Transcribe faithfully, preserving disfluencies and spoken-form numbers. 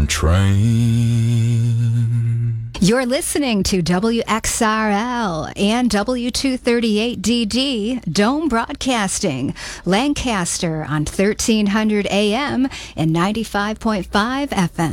Northern Train. You're listening to W X R L and W two thirty-eight D D, Dome Broadcasting, Lancaster on thirteen hundred A M and ninety-five point five F M.